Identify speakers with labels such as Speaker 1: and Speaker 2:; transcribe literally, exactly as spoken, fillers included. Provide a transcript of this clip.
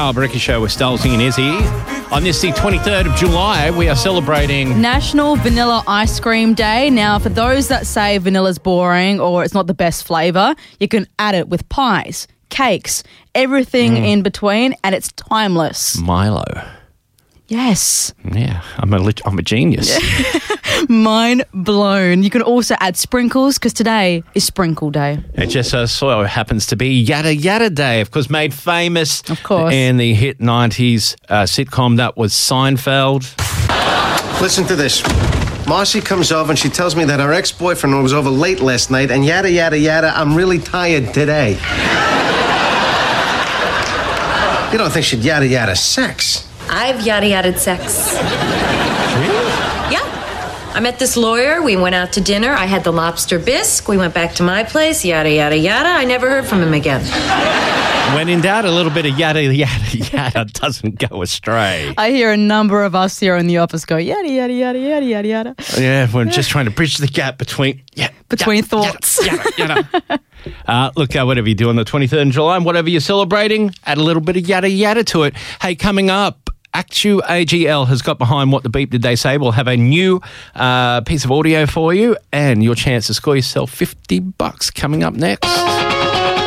Speaker 1: Kyle Bricky Show with Stolzy and Izzy. On this, the twenty-third of July, we are celebrating
Speaker 2: National Vanilla Ice Cream Day. Now, for those that say vanilla's boring or it's not the best flavour, you can add it with pies, cakes, everything mm. in between, and it's timeless.
Speaker 1: Milo.
Speaker 2: Yes.
Speaker 1: Yeah, I'm a, lit- I'm a genius.
Speaker 2: Mind blown. You can also add sprinkles because today is Sprinkle Day.
Speaker 1: It just uh, so happens to be Yada Yada Day, of course, made famous
Speaker 2: of course.
Speaker 1: in the hit nineties uh, sitcom that was Seinfeld.
Speaker 3: Listen to this. Marcy comes over and she tells me that her ex-boyfriend was over late last night and yada, yada, yada, I'm really tired today. You don't think she'd yada, yada sex?
Speaker 4: I've yada yada sex.
Speaker 1: Really?
Speaker 4: Yeah. I met this lawyer. We went out to dinner. I had the lobster bisque. We went back to my place. Yada, yada, yada. I never heard from him again.
Speaker 1: When in doubt, a little bit of yada, yada, yada doesn't go astray.
Speaker 2: I hear a number of us here in the office go yada, yada, yada, yada, yada, yada.
Speaker 1: Yeah, we're just trying to bridge the gap between... Yeah,
Speaker 2: between
Speaker 1: yada,
Speaker 2: thoughts.
Speaker 1: Yada, yada, yada. uh, look, uh, whatever you do on the twenty-third of July, and whatever you're celebrating, add a little bit of yada, yada to it. Hey, coming up, Actu A G L has got behind What the Beep Did They Say. We'll have a new uh, piece of audio for you and your chance to score yourself fifty bucks coming up next.